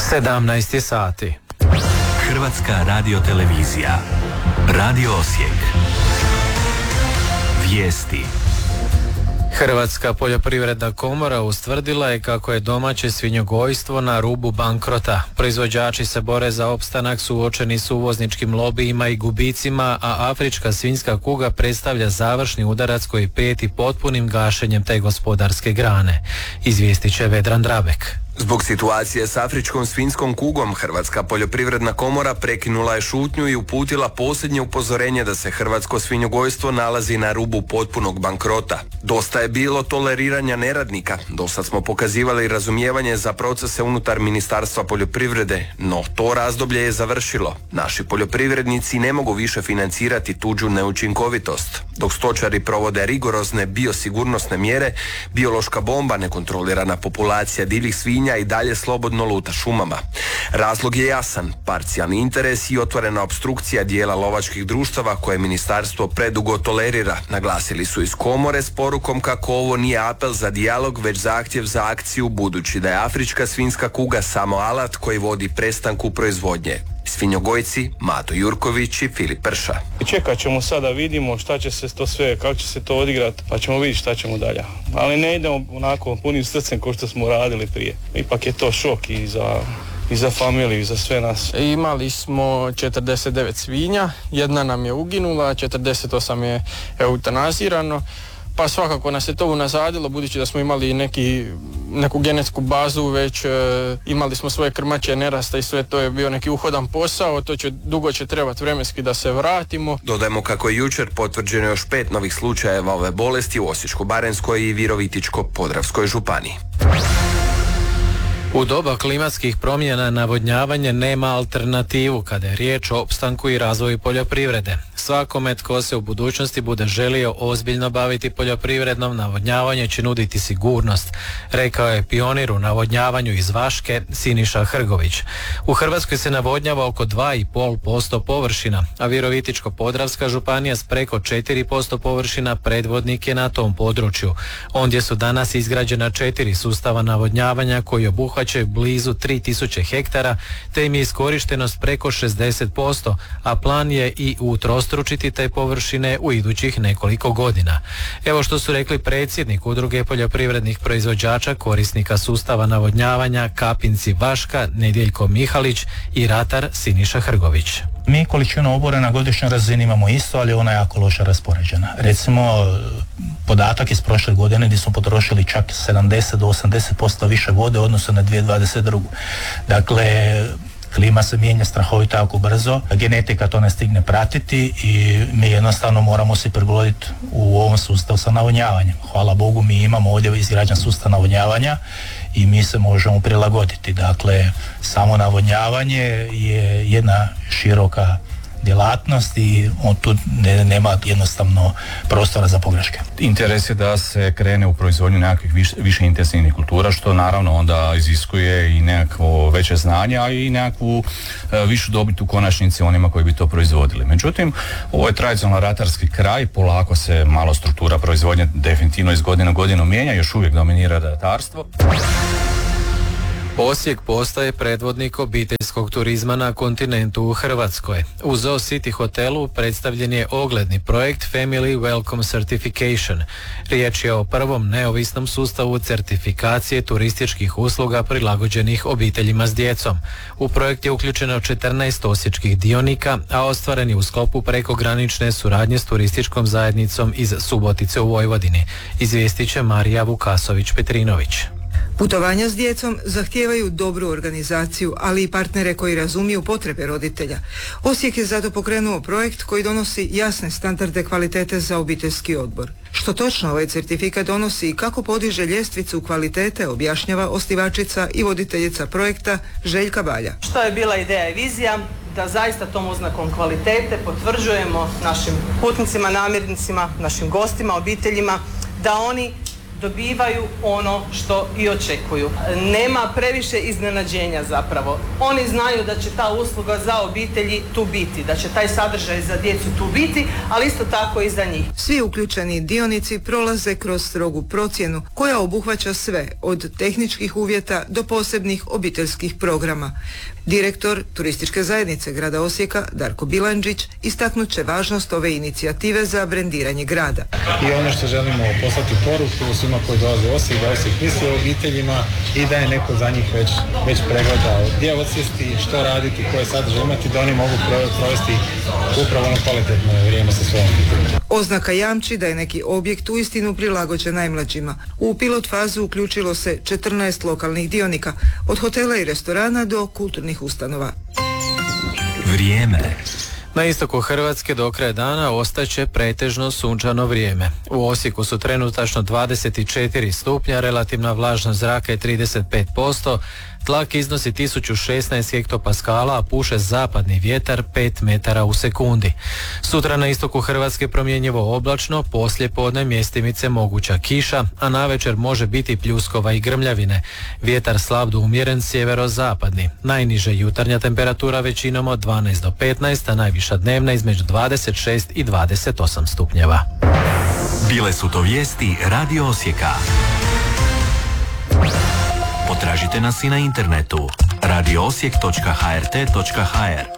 17 sati. Hrvatska radiotelevizija. Radio Osijek. Vijesti. Hrvatska poljoprivredna komora ustvrdila je kako je domaće svinjogojstvo na rubu bankrota. Proizvođači se bore za opstanak, suočeni s uvozničkim lobijima i gubicima, a afrička svinjska kuga predstavlja završni udarac koji prijeti potpunim gašenjem te gospodarske grane. Izvijestit će Vedran Drabek. Zbog situacije s afričkom svinjskom kugom, Hrvatska poljoprivredna komora prekinula je šutnju i uputila posljednje upozorenje da se hrvatsko svinjogojstvo nalazi na rubu potpunog bankrota. Dosta je bilo toleriranja neradnika, dosad smo pokazivali razumijevanje za procese unutar Ministarstva poljoprivrede, no to razdoblje je završilo. Naši poljoprivrednici ne mogu više financirati tuđu neučinkovitost. Dok stočari provode rigorozne biosigurnosne mjere, biološka bomba, nekontrolirana populacija divljih svinja i dalje slobodno luta šumama. Razlog je jasan, parcijalni interes i otvorena opstrukcija dijela lovačkih društava koje ministarstvo predugo tolerira, naglasili su iz komore s porukom kako ovo nije apel za dijalog, već zahtjev za akciju, budući da je afrička svinjska kuga samo alat koji vodi prestanku proizvodnje. Svinjogojci Mato Jurković i Filip Prša. Čekat ćemo sada, vidimo šta će se to sve, kako će se to odigrati, pa ćemo vidjeti šta ćemo dalje. Ali ne idemo onako punim srcem kao što smo radili prije. Ipak je to šok i za familiju i za sve nas. Imali smo 49 svinja, jedna nam je uginula, 48 je eutanazirano. Pa svakako nas je to unazadilo, budući da smo imali neku genetsku bazu, već imali smo svoje krmače nerasta i sve to je bio neki uhodan posao, dugo će trebati vremenski da se vratimo. Dodajmo kako je jučer potvrđeno još 5 novih slučajeva ove bolesti u Osječko-baranjskoj i Virovitičko-podravskoj županiji. U doba klimatskih promjena navodnjavanje nema alternativu kada je riječ o opstanku i razvoju poljoprivrede. Svakome tko se u budućnosti bude želio ozbiljno baviti poljoprivrednom, navodnjavanje će nuditi sigurnost, rekao je pionir u navodnjavanju iz Vaške Siniša Hrgović. U Hrvatskoj se navodnjava oko 2,5% površina, a Virovitičko-podravska županija s preko 4% površina predvodnik je na tom području. Ondje su danas izgrađena 4 sustava navodnjavanja koji obuhvaćaju blizu 3000 hektara, te im je iskorištenost preko 60%, a plan je i utrostručiti te površine u idućih nekoliko godina. Evo što su rekli predsjednik Udruge poljoprivrednih proizvođača korisnika sustava navodnjavanja Kapinci Vaška Nedjeljko Mihalić i ratar Siniša Hrgović. Mi količinu obore na godišnjoj razini imamo isto, ali ona je jako loše raspoređena. Recimo, podatak iz prošle godine gdje smo potrošili čak 70 do 80% više vode u odnosu na 2022. Dakle, klima se mijenja strahovito jako brzo, genetika to ne stigne pratiti i mi jednostavno moramo se prilagoditi u ovom sustavu sa navodnjavanjem. Hvala Bogu, mi imamo ovdje izgrađen sustav navodnjavanja i mi se možemo prilagoditi. Dakle, samo navodnjavanje je jedna široka djelatnost i on tu nema jednostavno prostora za pogreške. Interes je da se krene u proizvodnju nekakvih više intenzivnih kultura, što naravno onda iziskuje i nekakvo veće znanje, a i nekakvu višu dobit u konačnici onima koji bi to proizvodili. Međutim, ovo je tradicionalno ratarski kraj, polako se malo struktura proizvodnje definitivno iz godine u godinu mijenja, još uvijek dominira ratarstvo. Osijek postaje predvodnik obiteljskog turizma na kontinentu u Hrvatskoj. U Zoo City hotelu predstavljen je ogledni projekt Family Welcome Certification. Riječ je o prvom neovisnom sustavu certifikacije turističkih usluga prilagođenih obiteljima s djecom. U projekt je uključeno 14 osječkih dionika, a ostvaren je u sklopu prekogranične suradnje s turističkom zajednicom iz Subotice u Vojvodini. Izvijestit će Marija Vukasović-Petrinović. Putovanja s djecom zahtijevaju dobru organizaciju, ali i partnere koji razumiju potrebe roditelja. Osijek je zato pokrenuo projekt koji donosi jasne standarde kvalitete za obiteljski odbor. Što točno ovaj certifikat donosi i kako podiže ljestvicu kvalitete, objašnjava osnivačica i voditeljica projekta Željka Balja. Što je bila ideja i vizija? Da zaista tom oznakom kvalitete potvrđujemo našim putnicima, namirnicima, našim gostima, obiteljima, da oni dobivaju ono što i očekuju. Nema previše iznenađenja zapravo. Oni znaju da će ta usluga za obitelji tu biti, da će taj sadržaj za djecu tu biti, ali isto tako i za njih. Svi uključeni dionici prolaze kroz strogu procjenu koja obuhvaća sve, od tehničkih uvjeta do posebnih obiteljskih programa. Direktor Turističke zajednice grada Osijeka, Darko Bilandžić, istaknut će važnost ove inicijative za brendiranje grada. I ono što želimo poslati poruku svima koji dolaze u Osijek, da Osijek misli o obiteljima i da je neko za njih već pregledao gdje odsjesti, što raditi, koje sadržaje imati, da oni mogu provesti upravo ono kvalitetno vrijeme sa svojom obiteljima. Oznaka jamči da je neki objekt uistinu prilagođen najmlađima. U pilot fazu uključilo se 14 lokalnih dionika, od hotela i restorana do kulturnih ustanova. Vrijeme. Na istoku Hrvatske do kraja dana ostaće pretežno sunčano vrijeme. U Osijeku su trenutačno 24 stupnja, relativna vlažnost zraka je 35%, tlak iznosi 1016 hektopaskala, a puše zapadni vjetar 5 metara u sekundi. Sutra na istoku Hrvatske promjenjivo oblačno, poslije podne mjestimice moguća kiša, a navečer može biti pljuskova i grmljavine. Vjetar slab do umjeren sjeverozapadni. Najniža jutarnja temperatura većinom od 12 do 15, a najviša dnevna između 26 i 28 stupnjeva. Bile su to vijesti Radio Osijeka. Potražite nas i na internetu radioosijek.hrt.hr.